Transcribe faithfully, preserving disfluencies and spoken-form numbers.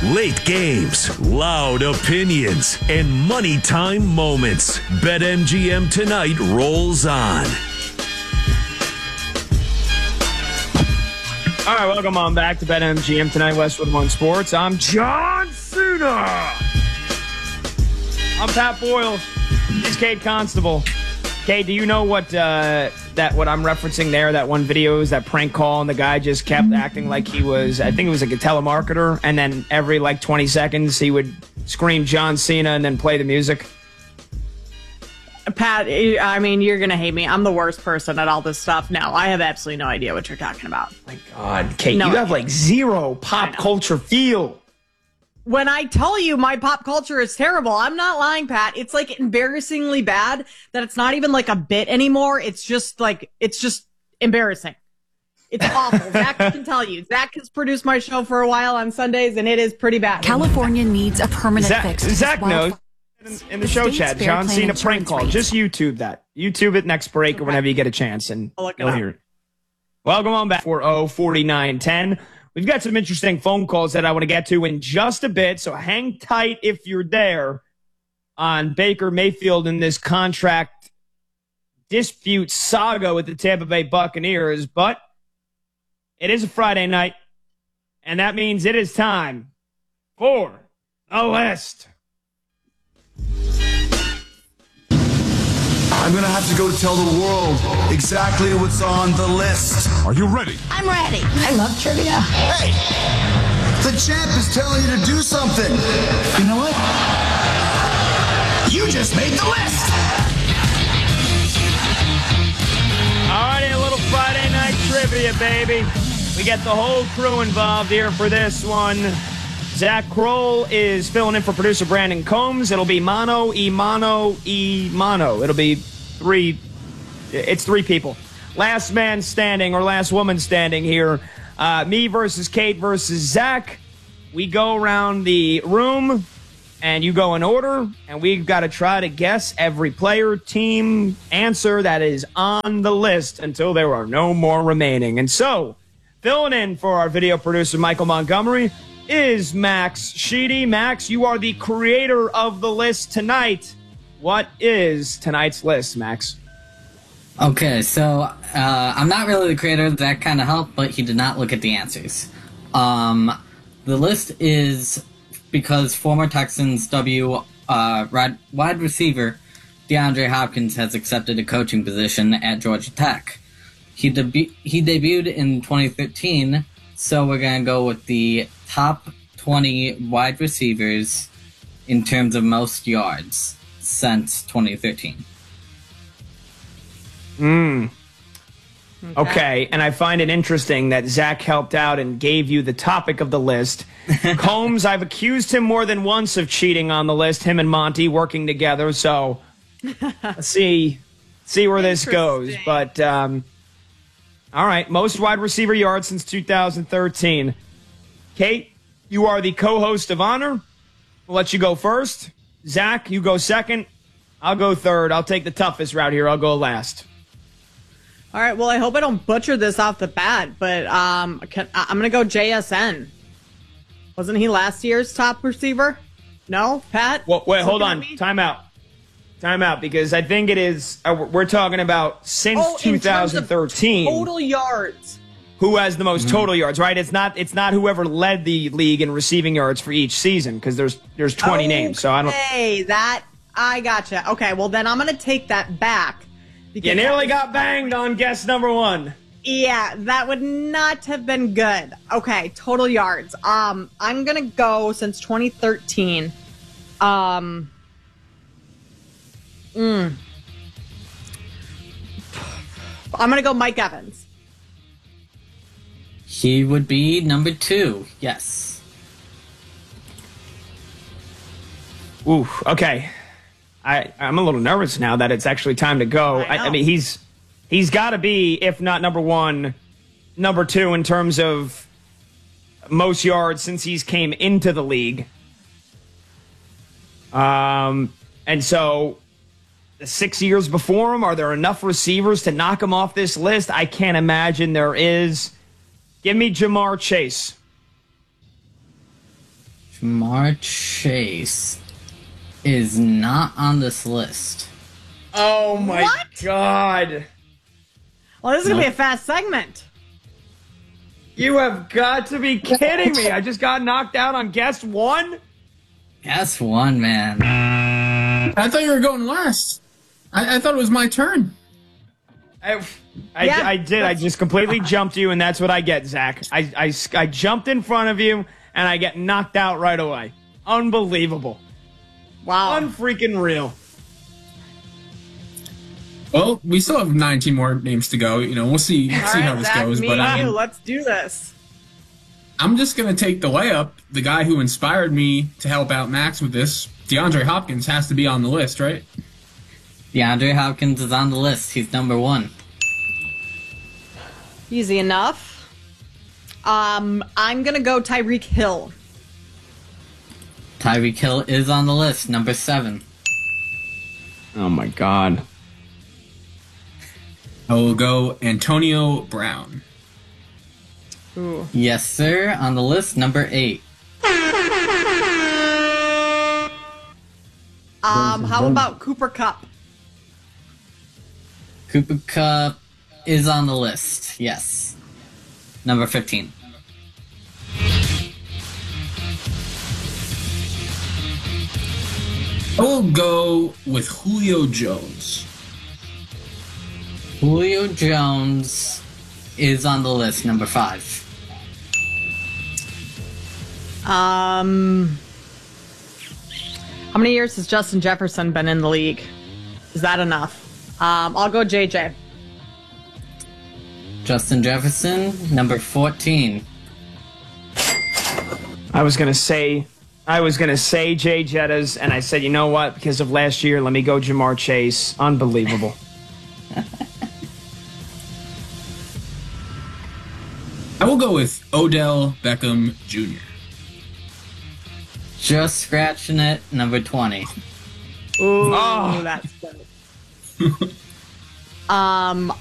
Late games, loud opinions, and money time moments. BetMGM Tonight rolls on. All right, welcome on back to BetMGM Tonight, Westwood One Sports. I'm John Cena. I'm Pat Boyle. He's Kate Constable. Kate, do you know what uh, that what I'm referencing there? That one video is that prank call, and the guy just kept acting like he was, I think it was like a telemarketer, and then every like twenty seconds he would scream John Cena and then play the music. Pat, I mean, you're going to hate me. I'm the worst person at all this stuff. No, I have absolutely no idea what you're talking about. My God, Kate, no you idea. have like zero pop culture feel. When I tell you my pop culture is terrible, I'm not lying, Pat. It's like embarrassingly bad that it's not even like a bit anymore. It's just like, it's just embarrassing. It's awful. Zach can tell you. Zach has produced my show for a while on Sundays, and it is pretty bad. California needs a permanent Zach, fix. to Zach this wildfire. knows. In, in the, the show chat, John Cena prank call. Just YouTube that. YouTube it next break okay. or whenever you get a chance, and you'll hear it. Welcome on back for oh forty-nine ten. We've got some interesting phone calls that I want to get to in just a bit, so hang tight if you're there on Baker Mayfield in this contract dispute saga with the Tampa Bay Buccaneers. But it is a Friday night, and that means it is time for the list. I'm going to have to go tell the world exactly what's on the list. Are you ready? I'm ready. I love trivia. Hey, the champ is telling you to do something. You know what? You just made the list. All righty, a little Friday night trivia, baby. We get the whole crew involved here for this one. Zach Kroll is filling in for producer Brandon Combs. It'll be mano, e mano, e mano. It'll be three. It's three people. Last man standing or last woman standing here. Uh, me versus Kate versus Zach. We go around the room, and you go in order, and we've got to try to guess every player, team, answer that is on the list until there are no more remaining. And so, filling in for our video producer Michael Montgomery is Max Sheedy. Max, you are the creator of the list tonight. What is tonight's list, Max? Okay, so uh, I'm not really the creator. That kind of helped, but he did not look at the answers. Um, the list is because former Texans W uh, wide receiver DeAndre Hopkins has accepted a coaching position at Georgia Tech. He, debu- he debuted in twenty thirteen, so we're going to go with the top twenty wide receivers in terms of most yards since twenty thirteen. Hmm. Okay. okay, and I find it interesting that Zach helped out and gave you the topic of the list. Combs, I've accused him more than once of cheating on the list, him and Monty working together, so let's see, see where this goes. But, um, all right, most wide receiver yards since two thousand thirteen. Kate, you are the co-host of honor. We'll let you go first. Zach, you go second. I'll go third. I'll take the toughest route here. I'll go last. All right, well, I hope I don't butcher this off the bat, but um, can, I'm going to go J S N. Wasn't he last year's top receiver? No, Pat? Well, wait, hold on. Time out. Time out, because I think it is, uh, we're talking about since oh, two thousand thirteen. Total yards. Who has the most mm-hmm. total yards, right? It's not It's not whoever led the league in receiving yards for each season, because there's there's twenty okay, names. So I don't. Hey, that I gotcha. Okay, well then I'm gonna take that back. You nearly got banged on guess number one. Yeah, that would not have been good. Okay, total yards. Um, I'm gonna go since twenty thirteen. Um. Mm, I'm gonna go Mike Evans. He would be number two. Yes. Ooh, okay. I, I'm a little nervous now that it's actually time to go. I, I, I mean, he's he's got to be, if not number one, number two in terms of most yards since he's came into the league. Um, and so the six years before him, are there enough receivers to knock him off this list? I can't imagine there is. Give me Jamar Chase. Jamar Chase is not on this list. Oh my What? god. Well, this is gonna be Nope. a fast segment. You have got to be kidding me. I just got knocked out on guess one? Guess one, man. I thought you were going last. I, I thought it was my turn. I, I, Yeah, I did. I just completely jumped you, and that's what I get, Zach. I, I, I jumped in front of you, and I get knocked out right away. Unbelievable. Wow. Unfreaking real. Well, we still have nineteen more names to go. You know, we'll see All see right, how this Zach, goes. me But and you, I'm, let's do this. I'm just gonna take the layup. The guy who inspired me to help out Max with this, DeAndre Hopkins, has to be on the list, right? DeAndre Hopkins is on the list. He's number one. Easy enough. Um, I'm gonna go Tyreek Hill. Tyreek Hill is on the list. Number seven. Oh my god. I will go Antonio Brown. Ooh. Yes, sir. On the list. Number eight. Um, how about Cooper Cup? Cooper Cup is on the list. Yes. Number fifteen. I will go with Julio Jones. Julio Jones is on the list. Number five. Um, how many years has Justin Jefferson been in the league? Is that enough? Um, I'll go J J. Justin Jefferson. Number fourteen. I was gonna say, I was gonna say Jay Jettas, and I said, you know what? Because of last year, let me go Jamar Chase. Unbelievable. I will go with Odell Beckham Junior Just scratching it. Number twenty. Ooh, Oh. that's good. um,